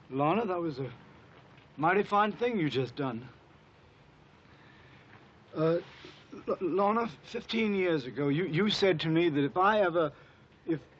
Lorna, that was a mighty fine thing you just done. Lorna, 15 years ago, you said to me that if